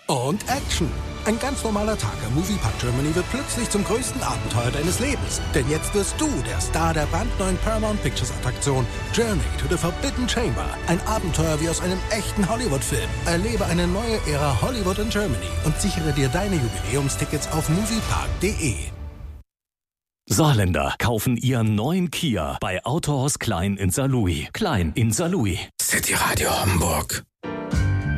Und Action. Ein ganz normaler Tag am Moviepark Germany wird plötzlich zum größten Abenteuer deines Lebens. Denn jetzt wirst du der Star der brandneuen Paramount Pictures Attraktion Journey to the Forbidden Chamber. Ein Abenteuer wie aus einem echten Hollywood-Film. Erlebe eine neue Ära Hollywood in Germany und sichere dir deine Jubiläumstickets auf moviepark.de. Saarländer kaufen ihren neuen Kia bei Autohaus Klein in Saarlouis. Klein in Saarlouis. City Radio Hamburg.